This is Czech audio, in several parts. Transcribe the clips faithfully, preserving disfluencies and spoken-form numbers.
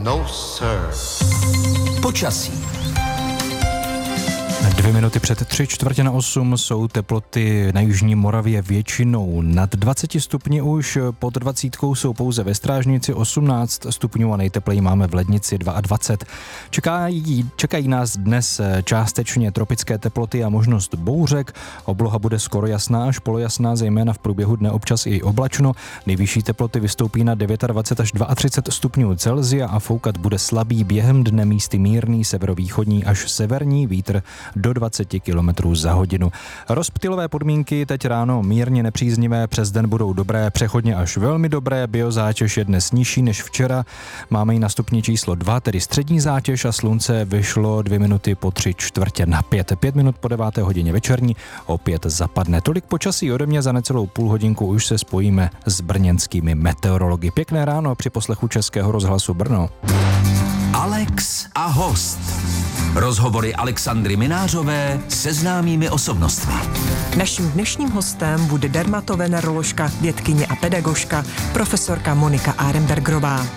No, sir. Počasí. Dvě minuty před tři čtvrtě na osm jsou teploty na jižní Moravě většinou nad dvacet stupni už, pod dvacítkou jsou pouze ve Strážnici osmnáct stupňů a nejtepleji máme v Lednici dvacet dva. Čekají, čekají nás dnes částečně tropické teploty a možnost bouřek. Obloha bude skoro jasná až polojasná, zejména v průběhu dne občas i oblačno. Nejvyšší teploty vystoupí na dvacet devět až třicet dva stupňů Celsia a foukat bude slabý, během dne místy mírný severovýchodní až severní vítr do dvacet kilometrů za hodinu. Rozptylové podmínky teď ráno mírně nepříznivé, přes den budou dobré, přechodně až velmi dobré, biozátěž je dnes nižší než včera, máme ji na stupni číslo dva, tedy střední zátěž a slunce vyšlo dvě minuty po tři čtvrtě na pět. Pět minut po deváté hodině večerní opět zapadne. Tolik počasí ode mě, za necelou půl hodinku už se spojíme s brněnskými meteorology. Pěkné ráno při poslechu Českého rozhlasu Brno. Alex a host. Rozhovory Alexandry Minářové se známými osobnostmi. Naším dnešním hostem bude dermatoveneroložka, vědkyně a pedagožka, profesorka Monika Arenbergerová.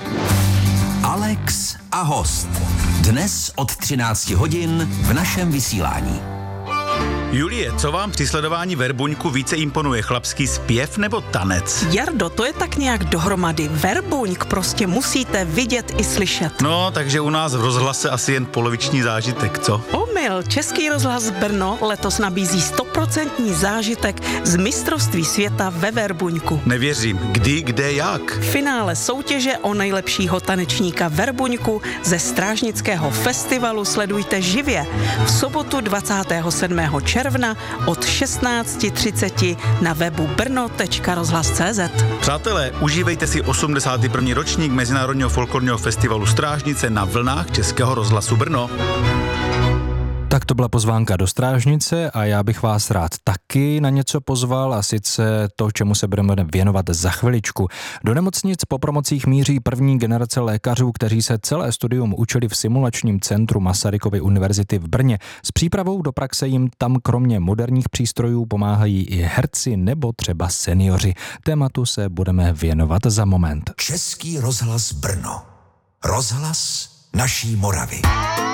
Alex a host. Dnes od třinácti hodin v našem vysílání. Julie, co vám při sledování Verbuňku více imponuje, chlapský zpěv nebo tanec? Jardo, to je tak nějak dohromady. Verbuňk prostě musíte vidět i slyšet. No, takže u nás v rozhlase asi jen poloviční zážitek, co? Omyl, Český rozhlas Brno letos nabízí stoprocentní zážitek z mistrovství světa ve Verbuňku. Nevěřím. Kdy, kde, jak? Finále soutěže o nejlepšího tanečníka Verbuňku ze Strážnického festivalu sledujte živě v sobotu dvacátého sedmého června od šestnáct třicet na webu brno tečka rozhlas tečka cé zet. Přátelé, užívejte si osmdesátý první ročník Mezinárodního folklorního festivalu Strážnice na vlnách Českého rozhlasu Brno. Tak to byla pozvánka do Strážnice a já bych vás rád taky na něco pozval, a sice to, čemu se budeme věnovat za chviličku. Do nemocnic po promocích míří první generace lékařů, kteří se celé studium učili v simulačním centru Masarykovy univerzity v Brně. S přípravou do praxe jim tam kromě moderních přístrojů pomáhají i herci nebo třeba seniori. Tématu se budeme věnovat za moment. Český rozhlas Brno. Rozhlas naší Moravy.